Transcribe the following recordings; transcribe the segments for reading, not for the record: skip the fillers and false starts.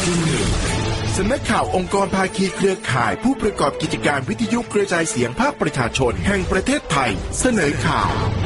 สำนักข่าวองค์กรภาคีเครือข่ายผู้ประกอบกิจการวิทยุกระจายเสียงภาคประชาชนแห่งประเทศไทยเสนอข่าว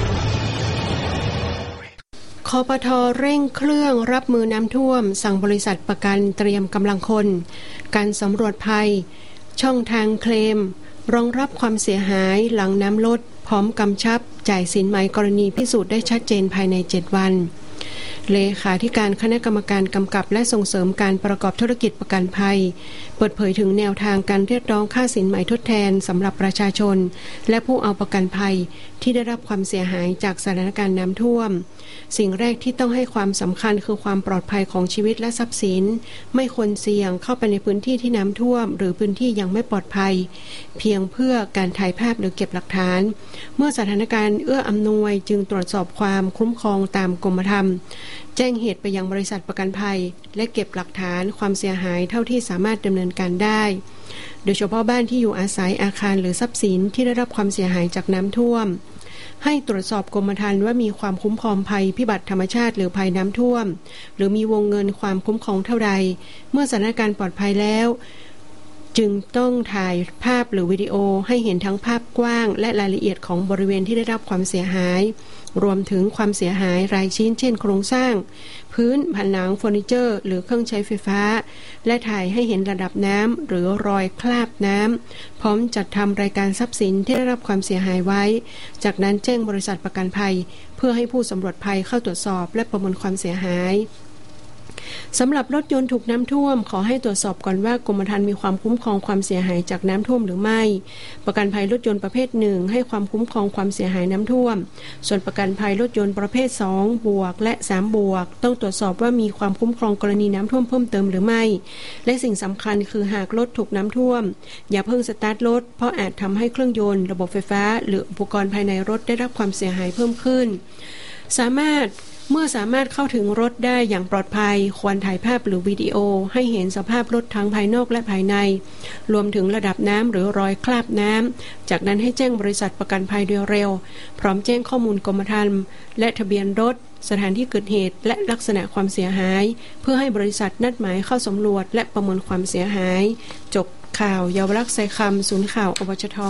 คปท.เร่งเครื่องรับมือน้ำท่วมสั่งบริษัทประกันเตรียมกำลังคนการสำรวจภัยช่องทางเคลมรองรับความเสียหายหลังน้ำลดพร้อมกำชับจ่ายสินไหมกรณีพิสูจน์ได้ชัดเจนภายใน7 วันเลขาธิการคณะกรรมการกำกับและส่งเสริมการประกอบธุรกิจประกันภัยเปิดเผยถึงแนวทางการเรียกร้องค่าสินไหมทดแทนสำหรับประชาชนและผู้เอาประกันภัยที่ได้รับความเสียหายจากสถานการณ์น้ำท่วมสิ่งแรกที่ต้องให้ความสำคัญคือความปลอดภัยของชีวิตและทรัพย์สินไม่ควรเสี่ยงเข้าไปในพื้นที่ที่น้ำท่วมหรือพื้นที่ยังไม่ปลอดภัยเพียงเพื่อการถ่ายภาพหรือเก็บหลักฐานเมื่อสถานการณ์เอื้ออำนวยจึงตรวจสอบความคุ้มครองตามกรมธรรม์แจ้งเหตุไปยังบริษัทประกันภัยและเก็บหลักฐานความเสียหายเท่าที่สามารถดำเนินการได้โดยเฉพาะบ้านที่อยู่อาศัยอาคารหรือทรัพย์สินที่ได้รับความเสียหายจากน้ำท่วมให้ตรวจสอบกรมธรรม์ว่ามีความคุ้มครองภัยพิบัติธรรมชาติหรือภัยน้ำท่วมหรือมีวงเงินความคุ้มครองเท่าใดเมื่อสถานการณ์ปลอดภัยแล้วจึงต้องถ่ายภาพหรือวิดีโอให้เห็นทั้งภาพกว้างและรายละเอียดของบริเวณที่ได้รับความเสียหายรวมถึงความเสียหายรายชิ้นเช่นโครงสร้างพื้นผนังเฟอร์นิเจอร์หรือเครื่องใช้ไฟฟ้าและถ่ายให้เห็นระดับน้ำหรือรอยคราบน้ำพร้อมจัดทำรายการทรัพย์สินที่ได้รับความเสียหายไว้จากนั้นแจ้งบริษัทประกันภัยเพื่อให้ผู้สำรวจภัยเข้าตรวจสอบและประเมินความเสียหายสำหรับรถยนต์ถูกน้ำท่วมขอให้ตรวจสอบก่อนว่ากรมธรรม์มีความคุ้มครองความเสียหายจากน้ำท่วมหรือไม่ประกันภัยรถยนต์ประเภท1ให้ความคุ้มครองความเสียหายน้ำท่วมส่วนประกันภัยรถยนต์ประเภท2บวกและ3บวกต้องตรวจสอบว่ามีความคุ้มครองกรณีน้ำท่วมเพิ่มเติมหรือไม่และสิ่งสำคัญคือหากรถถูกน้ำท่วมอย่าเพิ่งสตาร์ทรถเพราะอาจทำให้เครื่องยนต์ระบบไฟฟ้าหรืออุปกรณ์ภายในรถได้รับความเสียหายเพิ่มขึ้นเมื่อสามารถเข้าถึงรถได้อย่างปลอดภัยควรถ่ายภาพหรือวิดีโอให้เห็นสภาพรถทั้งภายนอกและภายในรวมถึงระดับน้ำหรือรอยคราบน้ำจากนั้นให้แจ้งบริษัทประกันภัยโดยเร็วพร้อมแจ้งข้อมูลกรมธรรม์และทะเบียนรถสถานที่เกิดเหตุและลักษณะความเสียหายเพื่อให้บริษัทนัดหมายเข้าสำรวจและประเมินความเสียหายจบข่าวเยาวลักษณ์ไซคำศูนย์ข่าวอวชท.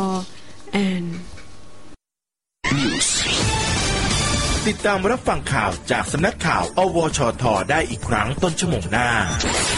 ติดตามรับฟังข่าวจากสำนักข่าวอวชท.ได้อีกครั้งต้นชั่วโมงหน้า